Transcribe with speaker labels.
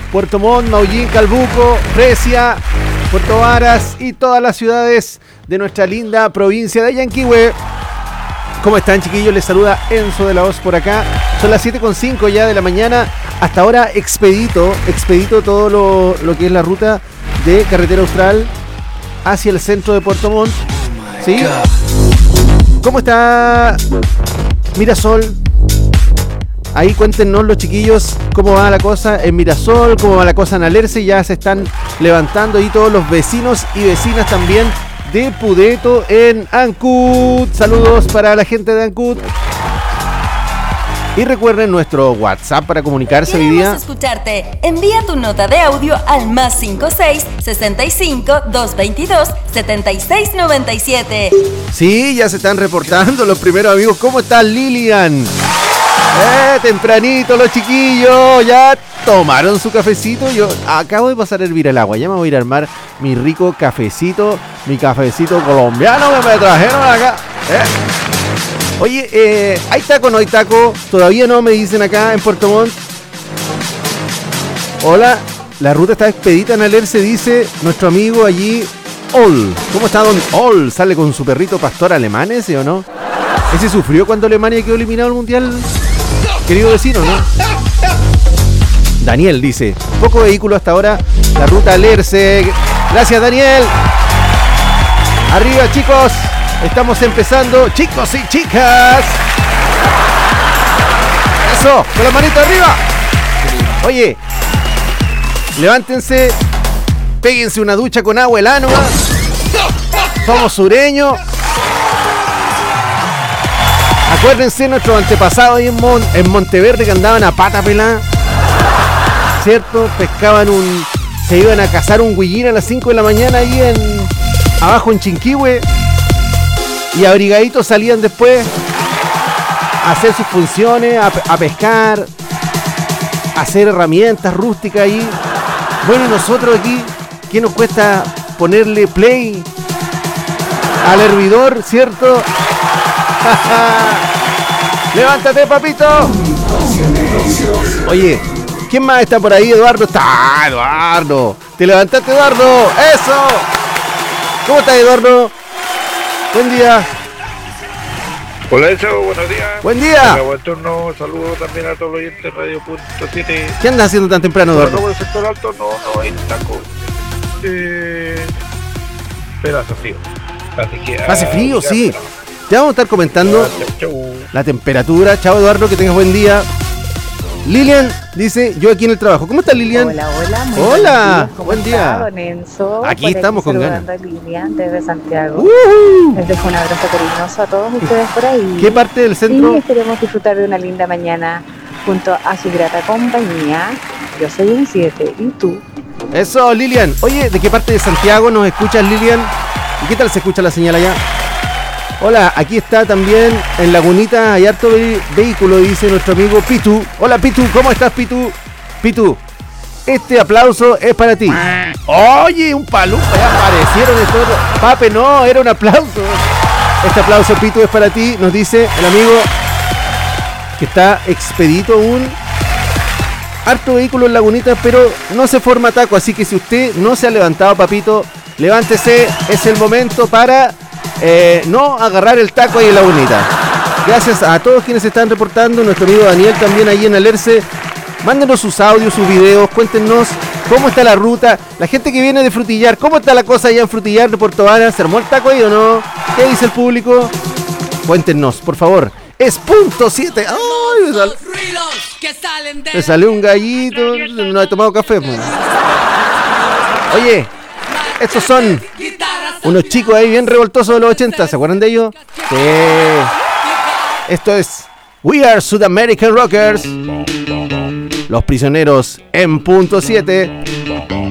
Speaker 1: Puerto Montt, Maullín, Calbuco, Fresia, Puerto Varas y todas las ciudades de nuestra linda provincia de Yanquihue. ¿Cómo están, chiquillos? Les saluda Enzo de la Hoz por acá. Son las 7:05 ya de la mañana. Hasta ahora expedito todo lo que es la ruta de Carretera Austral hacia el centro de Puerto Montt. ¿Sí? ¿Cómo está Mirasol? Ahí cuéntenos los chiquillos cómo va la cosa en Mirasol, cómo va la cosa en Alerce. Ya se están levantando ahí todos los vecinos y vecinas también de Pudeto en Ancud. Saludos para la gente de Ancud. Y recuerden nuestro WhatsApp para comunicarse hoy día.
Speaker 2: Queremos escucharte. Envía tu nota de audio al +56 65 222 7697.
Speaker 1: Sí, ya se están reportando los primeros amigos. ¿Cómo está Lilian? Tempranito los chiquillos. Ya tomaron su cafecito. Yo acabo de pasar a hervir el agua. Ya me voy a ir a armar mi rico cafecito. Mi cafecito colombiano que me trajeron acá. Oye, ¿hay taco o no hay taco? Todavía no, me dicen acá en Puerto Montt. Hola, la ruta está expedita en Alerce, dice nuestro amigo allí, Ol. ¿Cómo está don Ol? ¿Sale con su perrito pastor alemán ese o no? Ese sufrió cuando Alemania quedó eliminado del mundial, querido vecino, ¿no? Daniel dice, poco vehículo hasta ahora, la ruta Alerce. Gracias, Daniel. Arriba, chicos. Estamos empezando, chicos y chicas. Eso, con la manita arriba. Oye, levántense, péguense una ducha con agua helada. Somos sureños. Acuérdense nuestros antepasados ahí en Monteverde que andaban a pata pelada, ¿cierto? Pescaban se iban a cazar un güillín a las 5 de la mañana ahí abajo en Chinquihue. Y abrigaditos salían después a hacer sus funciones, a pescar, a hacer herramientas rústicas ahí. Bueno, y nosotros aquí, ¿qué nos cuesta ponerle play al hervidor, cierto? ¡Levántate, papito! Oye, ¿quién más está por ahí? Eduardo está. Eduardo, te levantaste, Eduardo. ¡Eso! ¿Cómo estás, Eduardo? Buen día.
Speaker 3: Hola, Enzo, buenos días.
Speaker 1: Buen día.
Speaker 3: Buen turno, saludos también a todos los oyentes de Radio.7.
Speaker 1: ¿Qué andas haciendo tan temprano, Eduardo?
Speaker 3: No, el sector alto no hay taco. Pero hace frío. Así que,
Speaker 1: hace frío, sí. Ya vamos a estar comentando la temperatura. Chao, Eduardo, que tengas buen día. Lilian dice, yo aquí en el trabajo. ¿Cómo estás, Lilian?
Speaker 4: Hola.
Speaker 1: Hola,
Speaker 4: Buen
Speaker 1: día.
Speaker 4: Don Enzo.
Speaker 1: Aquí estamos con ganas.
Speaker 4: Lilian desde Santiago. Les dejo un abrazo cariñoso a todos ustedes por ahí.
Speaker 1: ¿Qué parte del centro?
Speaker 4: Y esperemos disfrutar de una linda mañana junto a su grata compañía. Yo soy un 7. ¿Y tú?
Speaker 1: Eso, Lilian. Oye, ¿de qué parte de Santiago nos escuchas, Lilian? ¿Y qué tal se escucha la señal allá? Hola, aquí está también en Lagunita, hay harto vehículo, dice nuestro amigo Pitu. Hola, Pitu, ¿cómo estás, Pitu? Pitu, este aplauso es para ti. Oye, un palupa, ya aparecieron estos. Pape, no, era un aplauso. Este aplauso, Pitu, es para ti, nos dice el amigo que está expedito un harto vehículo en Lagunita, pero no se forma taco, así que si usted no se ha levantado, papito, levántese, es el momento para no agarrar el taco ahí en Lagunita. Gracias a todos quienes se están reportando, nuestro amigo Daniel también ahí en Alerce. Mándenos sus audios, sus videos, cuéntenos cómo está la ruta, la gente que viene de Frutillar, cómo está la cosa allá en Frutillar de Puerto Varas, ¿se armó el taco ahí o no? ¿Qué dice el público? Cuéntenos, por favor. Es .7. ¡Ay! Me salió un gallito, no he tomado café. Pues. Oye, estos son unos chicos ahí bien revoltosos de los 80, ¿se acuerdan de ellos? Sí. Esto es We Are South American Rockers. Los Prisioneros en .7.